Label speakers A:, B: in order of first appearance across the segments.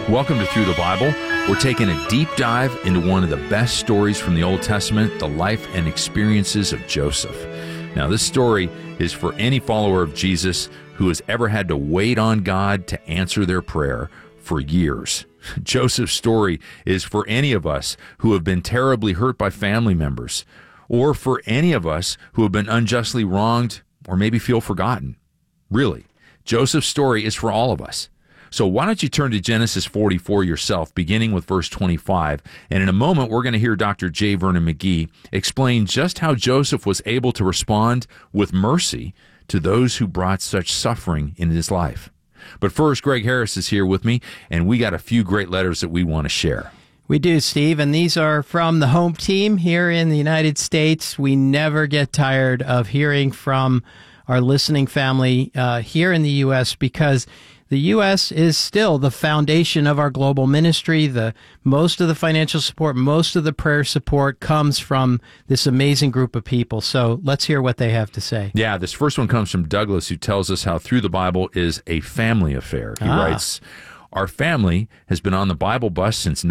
A: Welcome to Through the Bible. We're taking a deep dive into one of the best stories from the Old Testament, the life and experiences of Joseph. Now, this story is for any follower of Jesus who has ever had to wait on God to answer their prayer for years. Joseph's story is for any of us who have been terribly hurt by family members, or for any of us who have been unjustly wronged or maybe feel forgotten. Really, Joseph's story is for all of us. So why don't you turn to Genesis 44 yourself, beginning with verse 25, and in a moment we're going to hear Dr. J. Vernon McGee explain just how Joseph was able to respond with mercy to those who brought such suffering in his life. But first, Greg Harris is here with me, and we got a few great letters that we want to share.
B: We do, Steve, and these are from the home team here in the United States. We never get tired of hearing from our listening family here in the U.S. because the U.S. is still the foundation of our global ministry. Most of the financial support, most of the prayer support comes from this amazing group of people. So let's hear what they have to say.
A: Yeah, this first one comes from Douglas, who tells us how Through the Bible is a family affair. He writes, "Our family has been on the Bible bus since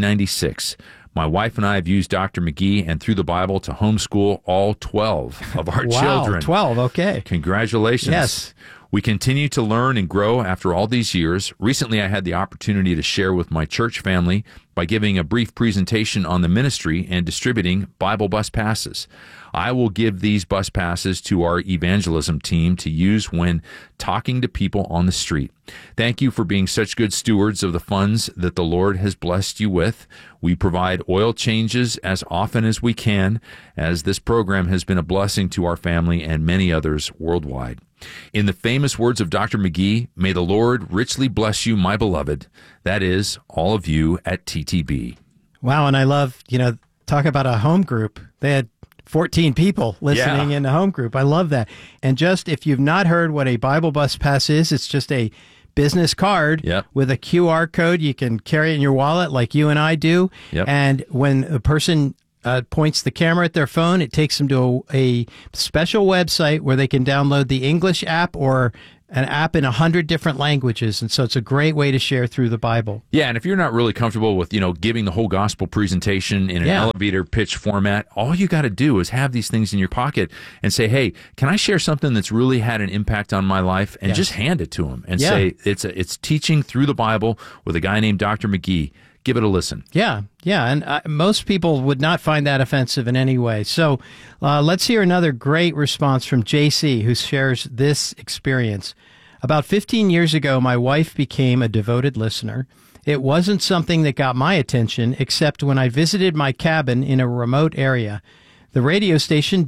A: 1996. My wife and I have used Dr. McGee and Through the Bible to homeschool all 12 of our children."
B: Wow, 12, okay.
A: Congratulations.
B: Yes.
A: We continue to learn and grow after all these years. Recently, I had the opportunity to share with my church family by giving a brief presentation on the ministry and distributing Bible bus passes. I will give these bus passes to our evangelism team to use when talking to people on the street. Thank you for being such good stewards of the funds that the Lord has blessed you with. We provide oil changes as often as we can, as this program has been a blessing to our family and many others worldwide. In the famous words of Dr. McGee, may the Lord richly bless you, my beloved. That is, all of you at TTB.
B: Wow, and I love, talk about a home group. They had 14 people listening in the home group. I love that. And just if you've not heard what a Bible Bus Pass is, it's just a business card with a QR code. You can carry it in your wallet like you and I do. And when a person points the camera at their phone, it takes them to a special website where they can download the English app or an app in 100 different languages. And so it's a great way to share through the Bible.
A: Yeah, and if you're not really comfortable with, giving the whole gospel presentation in an elevator pitch format, all you got to do is have these things in your pocket and say, hey, can I share something that's really had an impact on my life? And just hand it to them and say, it's teaching through the Bible with a guy named Dr. McGee. Give it a listen.
B: Yeah, and most people would not find that offensive in any way. So let's hear another great response from JC, who shares this experience. About 15 years ago, my wife became a devoted listener. It wasn't something that got my attention, except when I visited my cabin in a remote area. The radio station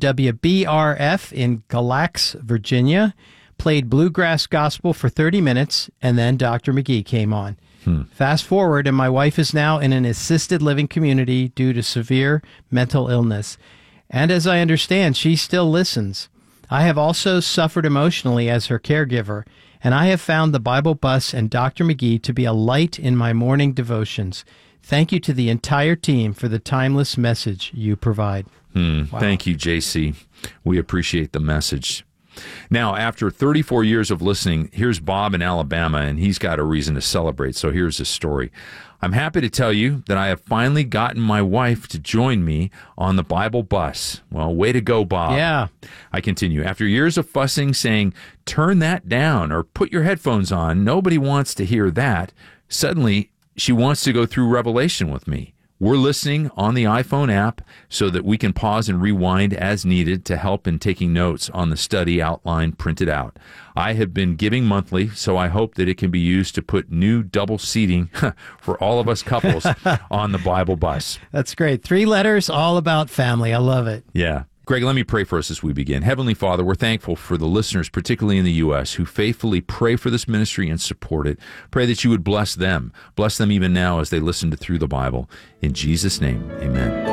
B: WBRF in Galax, Virginia, played bluegrass gospel for 30 minutes, and then Dr. McGee came on. Fast forward, and my wife is now in an assisted living community due to severe mental illness. And as I understand, she still listens. I have also suffered emotionally as her caregiver, and I have found the Bible Bus and Dr. McGee to be a light in my morning devotions. Thank you to the entire team for the timeless message you provide.
A: Wow. Thank you, JC. We appreciate the message. Now, after 34 years of listening, here's Bob in Alabama, and he's got a reason to celebrate. So here's his story. I'm happy to tell you that I have finally gotten my wife to join me on the Bible Bus. Well, way to go, Bob.
B: Yeah.
A: I continue. After years of fussing, saying, turn that down or put your headphones on, nobody wants to hear that. Suddenly, she wants to go through Revelation with me. We're listening on the iPhone app so that we can pause and rewind as needed to help in taking notes on the study outline printed out. I have been giving monthly, so I hope that it can be used to put new double seating for all of us couples on the Bible Bus.
B: That's great. 3 letters, all about family. I love it.
A: Yeah. Greg, let me pray for us as we begin. Heavenly Father, we're thankful for the listeners, particularly in the U.S., who faithfully pray for this ministry and support it. Pray that you would bless them. Bless them even now as they listen to Through the Bible. In Jesus' name, amen.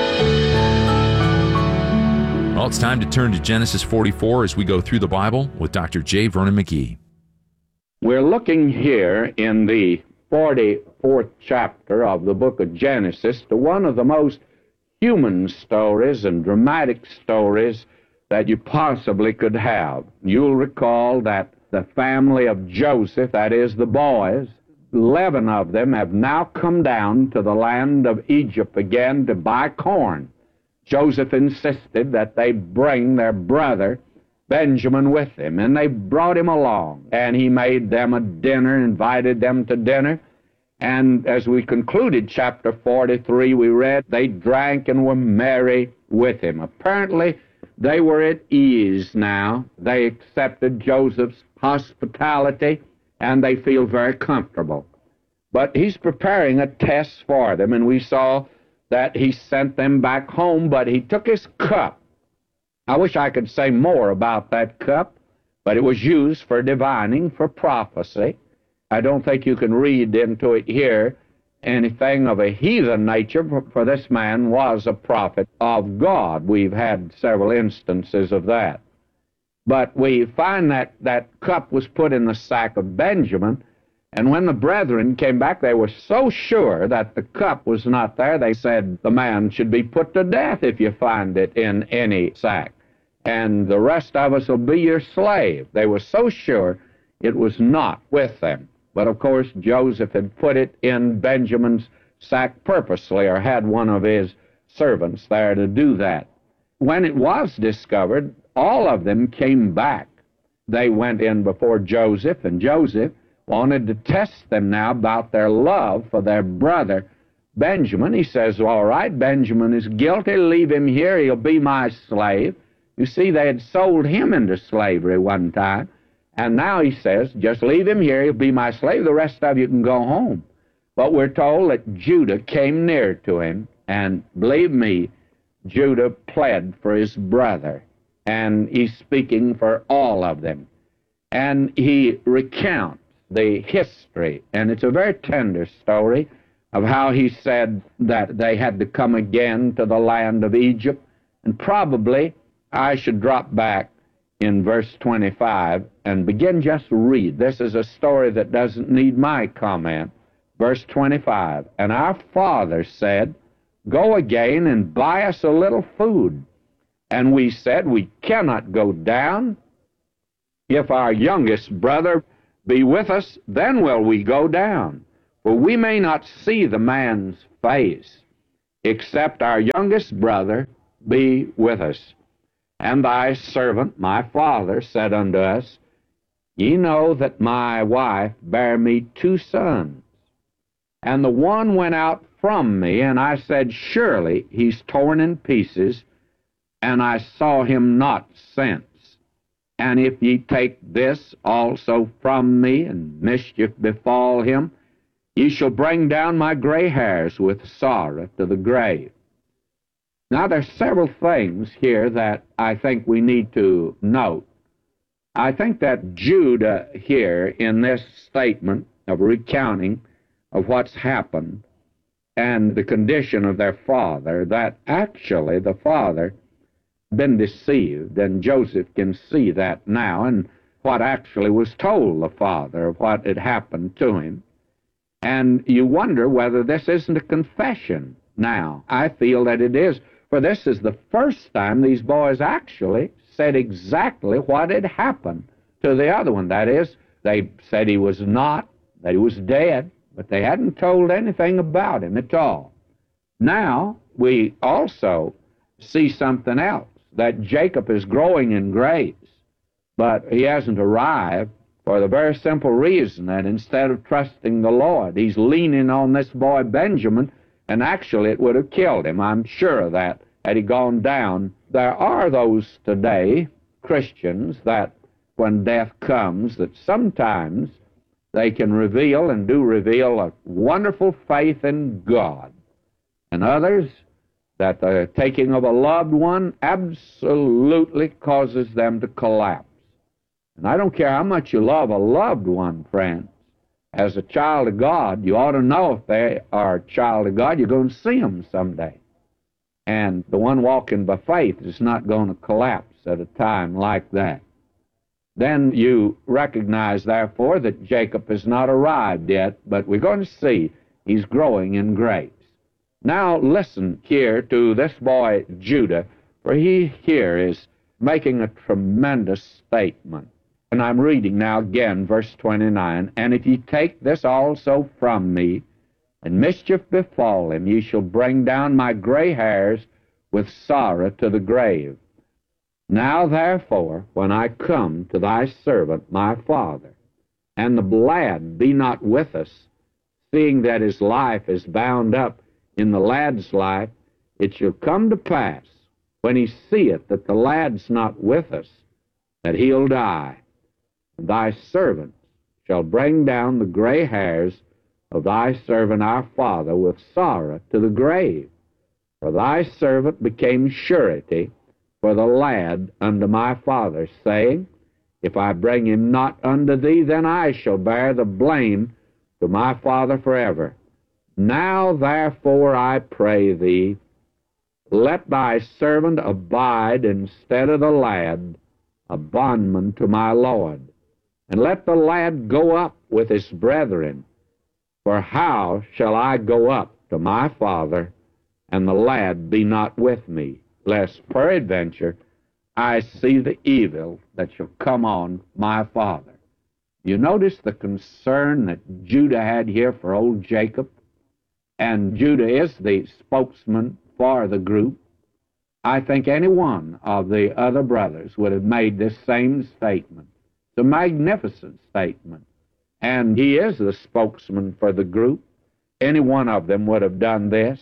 A: Well, it's time to turn to Genesis 44 as we go through the Bible with Dr. J. Vernon McGee.
C: We're looking here in the 44th chapter of the book of Genesis to one of the most human stories and dramatic stories that you possibly could have. You'll recall that the family of Joseph, that is the boys, 11 of them have now come down to the land of Egypt again to buy corn. Joseph insisted that they bring their brother Benjamin with him, and they brought him along, and he made them a dinner, invited them to dinner, and as we concluded chapter 43, we read, they drank and were merry with him. Apparently, they were at ease now. They accepted Joseph's hospitality, and they feel very comfortable. But he's preparing a test for them, and we saw that he sent them back home, but he took his cup. I wish I could say more about that cup, but it was used for divining, for prophecy. I don't think you can read into it here anything of a heathen nature, for this man was a prophet of God. We've had several instances of that. But we find that that cup was put in the sack of Benjamin, and when the brethren came back, they were so sure that the cup was not there, they said the man should be put to death if you find it in any sack, and the rest of us will be your slave. They were so sure it was not with them. But of course, Joseph had put it in Benjamin's sack purposely, or had one of his servants there to do that. When it was discovered, all of them came back. They went in before Joseph, and Joseph wanted to test them now about their love for their brother Benjamin. He says, all right, Benjamin is guilty, leave him here, he'll be my slave. You see, they had sold him into slavery one time, and now he says, just leave him here, he'll be my slave, the rest of you can go home. But we're told that Judah came near to him, and believe me, Judah pled for his brother, and he's speaking for all of them. And he recounts the history, and it's a very tender story of how he said that they had to come again to the land of Egypt. And probably I should drop back in verse 25 and begin just to read. This is a story that doesn't need my comment. Verse 25, and our father said, go again and buy us a little food. And we said, we cannot go down. If our youngest brother be with us, then will we go down. For we may not see the man's face, except our youngest brother be with us. And thy servant, my father, said unto us, ye know that my wife bare me 2 sons. And the one went out from me, and I said, surely he's torn in pieces, and I saw him not since. And if ye take this also from me, and mischief befall him, ye shall bring down my gray hairs with sorrow to the grave. Now, there's several things here that I think we need to note. I think that Judah here, in this statement of recounting of what's happened and the condition of their father, that actually the father been deceived, and Joseph can see that now, and what actually was told the father of what had happened to him. And you wonder whether this isn't a confession now. I feel that it is, for this is the first time these boys actually said exactly what had happened to the other one. That is, they said he was not, that he was dead, but they hadn't told anything about him at all. Now, we also see something else, that Jacob is growing in grace, but he hasn't arrived for the very simple reason that instead of trusting the Lord, he's leaning on this boy Benjamin, and actually it would have killed him. I'm sure of that, had he gone down. There are those today, Christians, that when death comes, that sometimes they can reveal and do reveal a wonderful faith in God, and others that the taking of a loved one absolutely causes them to collapse. And I don't care how much you love a loved one, friends. As a child of God, you ought to know if they are a child of God, you're going to see them someday. And the one walking by faith is not going to collapse at a time like that. Then you recognize, therefore, that Jacob has not arrived yet, but we're going to see he's growing in grace. Now listen here to this boy Judah, for he here is making a tremendous statement. And I'm reading now again, verse 29. And if ye take this also from me, and mischief befall him, ye shall bring down my gray hairs with sorrow to the grave. Now therefore, when I come to thy servant my father, and the lad be not with us, seeing that his life is bound up in the lad's life, it shall come to pass, when he seeth that the lad's not with us, that he'll die. And thy servants shall bring down the gray hairs of thy servant our father with sorrow to the grave. For thy servant became surety for the lad unto my father, saying, If I bring him not unto thee, then I shall bear the blame to my father forever. Now therefore I pray thee, let thy servant abide instead of the lad, a bondman to my Lord. And let the lad go up with his brethren. For how shall I go up to my father, and the lad be not with me, lest peradventure I see the evil that shall come on my father? You notice the concern that Judah had here for old Jacob, and Judah is the spokesman for the group. I think any one of the other brothers would have made this same statement. It's a magnificent statement, and he is the spokesman for the group. Any one of them would have done this,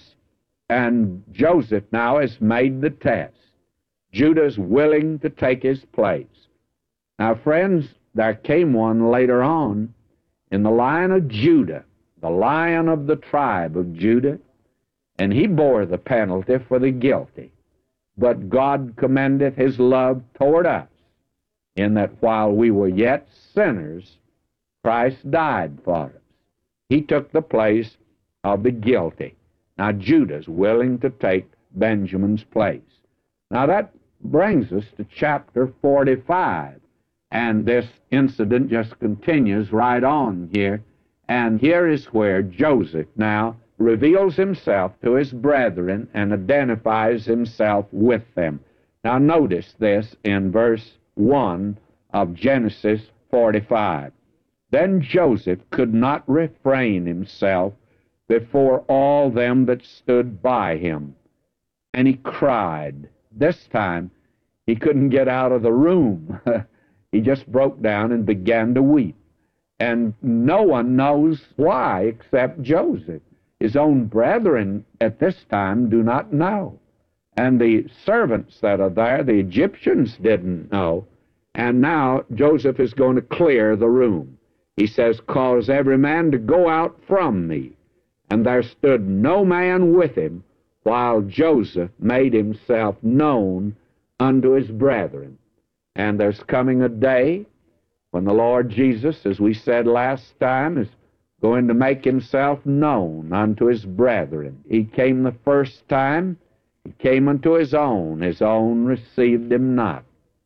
C: and Joseph now has made the test. Judah's willing to take his place. Now, friends, there came one later on in the line of Judah, the lion of the tribe of Judah, and he bore the penalty for the guilty. But God commendeth his love toward us, in that while we were yet sinners, Christ died for us. He took the place of the guilty. Now Judah's willing to take Benjamin's place. Now that brings us to chapter 45, and this incident just continues right on here. And here is where Joseph now reveals himself to his brethren and identifies himself with them. Now notice this in verse 1 of Genesis 45. Then Joseph could not refrain himself before all them that stood by him, and he cried. This time he couldn't get out of the room. He just broke down and began to weep. And no one knows why except Joseph. His own brethren at this time do not know. And the servants that are there, the Egyptians, didn't know. And now Joseph is going to clear the room. He says, Cause every man to go out from me. And there stood no man with him, while Joseph made himself known unto his brethren. And there's coming a day when the Lord Jesus, as we said last time, is going to make himself known unto his brethren. He came the first time, he came unto his own received him not.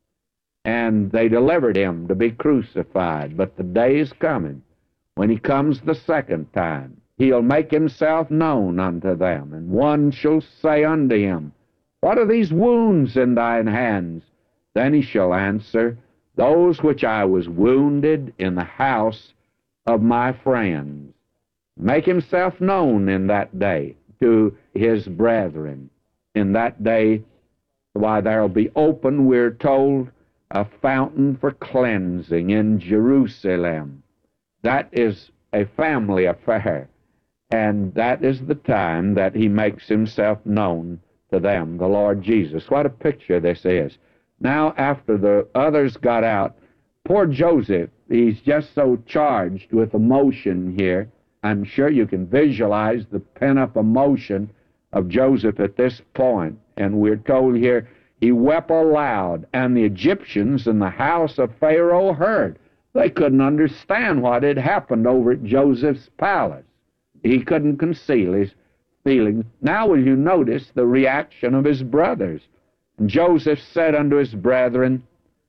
C: And they delivered him to be crucified. But the day is coming when he comes the second time. He'll make himself known unto them, and one shall say unto him, What are these wounds in thine hands? Then he shall answer, Those which I was wounded in the house of my friends. Make himself known in that day to his brethren. In that day, why, there'll be open, we're told, a fountain for cleansing in Jerusalem. That is a family affair, and that is the time that he makes himself known to them, the Lord Jesus. What a picture this is. Now, after the others got out, poor Joseph, he's just so charged with emotion here. I'm sure you can visualize the pent-up emotion of Joseph at this point. And we're told here, he wept aloud, and the Egyptians in the house of Pharaoh heard. They couldn't understand what had happened over at Joseph's palace. He couldn't conceal his feelings. Now will you notice the reaction of his brothers? And Joseph said unto his brethren,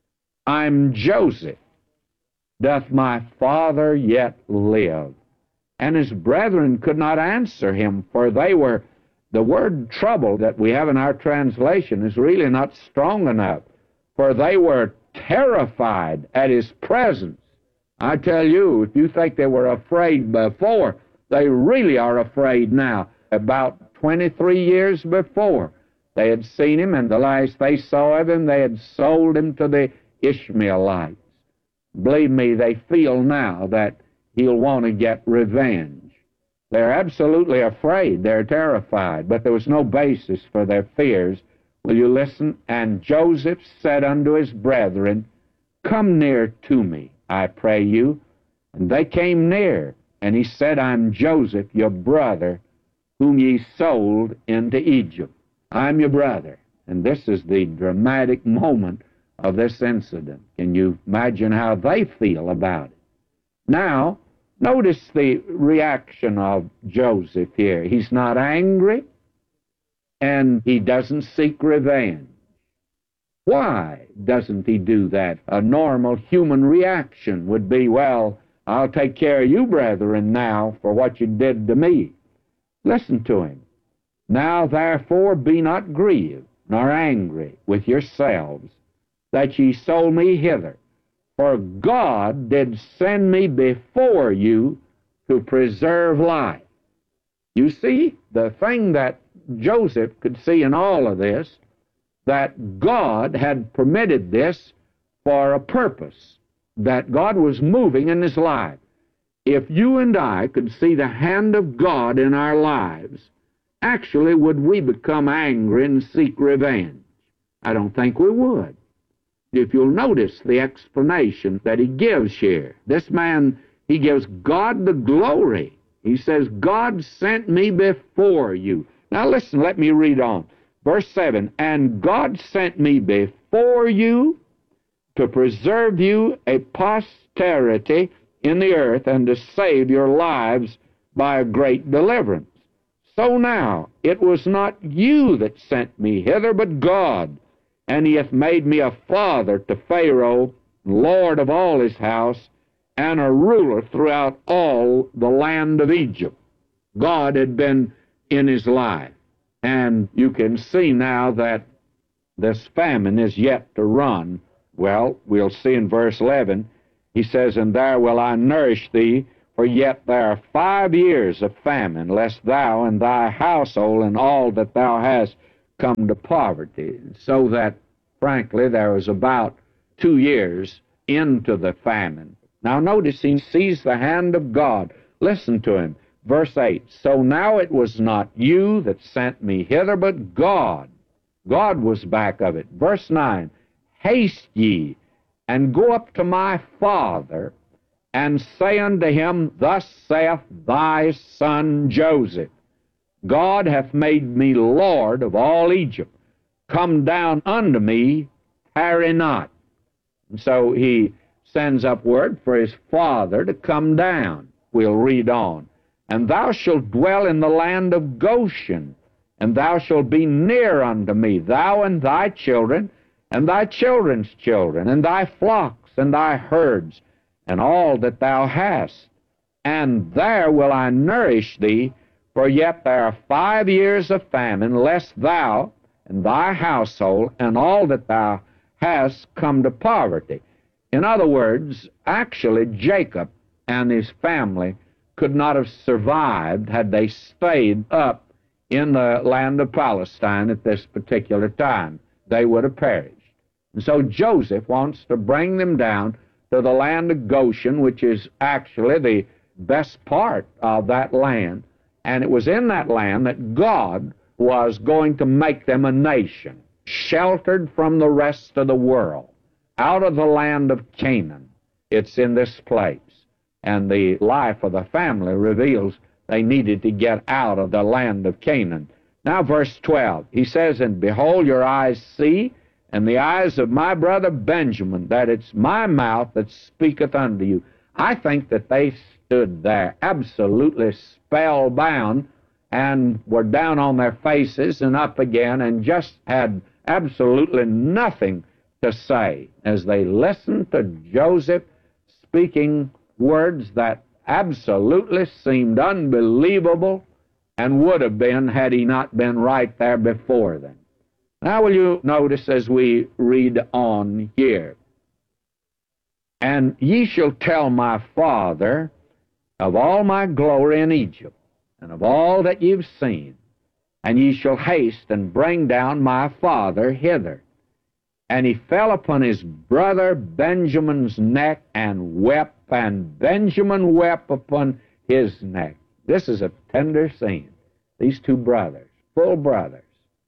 C: I'm Joseph. Doth my father yet live? And his brethren could not answer him, for they were, the word trouble that we have in our translation is really not strong enough, for they were terrified at his presence. I tell you, if you think they were afraid before, they really are afraid now. About 23 years before, they had seen him, and the last they saw of him, they had sold him to the Ishmaelites. Believe me, they feel now that he'll want to get revenge. They're absolutely afraid. They're terrified, but there was no basis for their fears. Will you listen? And Joseph said unto his brethren, Come near to me, I pray you. And they came near, and he said, I'm Joseph, your brother, whom ye sold into Egypt. I'm your brother. And this is the dramatic moment of this incident. Can you imagine how they feel about it? Now, notice the reaction of Joseph here. He's not angry, and he doesn't seek revenge. Why doesn't he do that? A normal human reaction would be, well, I'll take care of you, brethren, now for what you did to me. Listen to him. Now therefore be not grieved, nor angry with yourselves, that ye sold me hither. For God did send me before you to preserve life. You see, the thing that Joseph could see in all of this, that God had permitted this for a purpose, that God was moving in his life. If you and I could see the hand of God in our lives, actually, would we become angry and seek revenge? I don't think we would. If you'll notice the explanation that he gives here, this man, he gives God the glory. He says, God sent me before you. Now listen, let me read on. Verse 7, And God sent me before you to preserve you a posterity in the earth, and to save your lives by a great deliverance. So now it was not you that sent me hither, but God. And he hath made me a father to Pharaoh, lord of all his house, and a ruler throughout all the land of Egypt. God had been in his life. And you can see now that this famine is yet to run. Well, we'll see in verse 11, he says, And there will I nourish thee, for yet there are 5 years of famine, lest thou and thy household and all that thou hast come to poverty. So that, frankly, there was about 2 years into the famine. Now notice he sees the hand of God. Listen to him. Verse 8, So now it was not you that sent me hither, but God. God was back of it. Verse 9, Haste ye, and go up to my father, and say unto him, Thus saith thy son Joseph, God hath made me Lord of all Egypt. Come down unto me, tarry not. And so he sends up word for his father to come down. We'll read on. And thou shalt dwell in the land of Goshen, and thou shalt be near unto me, thou and thy children, and thy children's children, and thy flocks, and thy herds, and all that thou hast. And there will I nourish thee, for yet there are 5 years of famine, lest thou and thy household, and all that thou hast, come to poverty. In other words, actually Jacob and his family could not have survived had they stayed up in the land of Palestine at this particular time. They would have perished. And so Joseph wants to bring them down to the land of Goshen, which is actually the best part of that land. And it was in that land that God was going to make them a nation, sheltered from the rest of the world, out of the land of Canaan. It's in this place. And the life of the family reveals they needed to get out of the land of Canaan. Now, verse 12, he says, And behold, your eyes see, and the eyes of my brother Benjamin, that it's my mouth that speaketh unto you. I think that they stood there absolutely spellbound and were down on their faces and up again and just had absolutely nothing to say as they listened to Joseph speaking words that absolutely seemed unbelievable and would have been had he not been right there before them. Now will you notice as we read on here, And ye shall tell my father of all my glory in Egypt, and of all that ye've seen, and ye shall haste and bring down my father hither. And he fell upon his brother Benjamin's neck and wept, and Benjamin wept upon his neck. This is a tender scene. These two brothers, full brothers,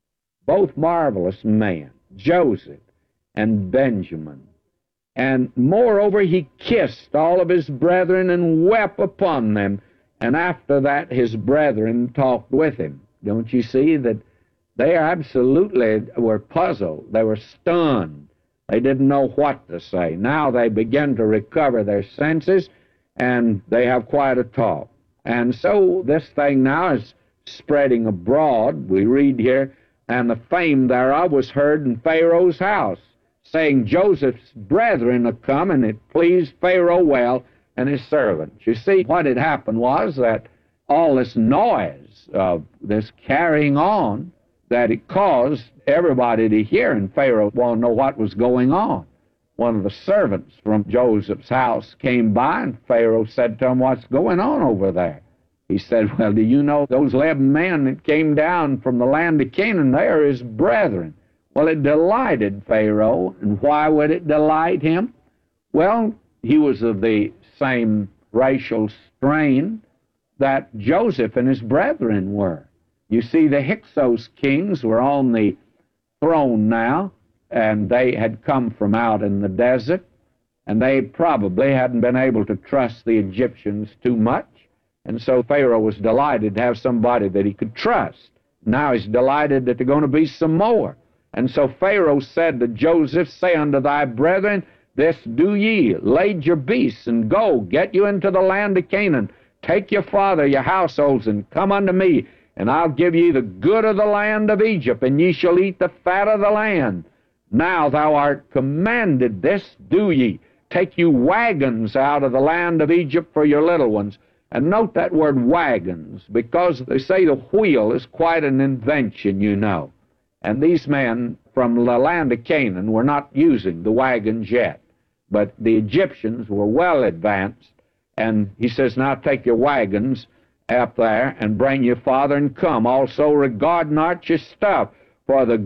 C: both marvelous men, Joseph and Benjamin. And moreover, he kissed all of his brethren and wept upon them. And after that, his brethren talked with him. Don't you see that they absolutely were puzzled. They were stunned. They didn't know what to say. Now they begin to recover their senses, and they have quite a talk. And so this thing now is spreading abroad. We read here, and the fame thereof was heard in Pharaoh's house, saying, Joseph's brethren are come, and it pleased Pharaoh well and his servants. You see, what had happened was that all this noise of this carrying on, that it caused everybody to hear, and Pharaoh wanted to know what was going on. One of the servants from Joseph's house came by, and Pharaoh said to him, what's going on over there? He said, well, do you know those 11 men that came down from the land of Canaan? They are his brethren. Well, it delighted Pharaoh. And why would it delight him? Well, he was of the same racial strain that Joseph and his brethren were. You see, the Hyksos kings were on the throne now, and they had come from out in the desert, and they probably hadn't been able to trust the Egyptians too much, and so Pharaoh was delighted to have somebody that he could trust. Now he's delighted that there are going to be some more. And so Pharaoh said to Joseph, say unto thy brethren, this do ye, lade your beasts, and go, get you into the land of Canaan. Take your father, your households, and come unto me, and I'll give ye the good of the land of Egypt, and ye shall eat the fat of the land. Now thou art commanded, this do ye. Take you wagons out of the land of Egypt for your little ones. And note that word wagons, because they say the wheel is quite an invention, you know. And these men from the land of Canaan were not using the wagons yet. But the Egyptians were well advanced. And he says, now take your wagons up there and bring your father and come. Also regard not your stuff, for the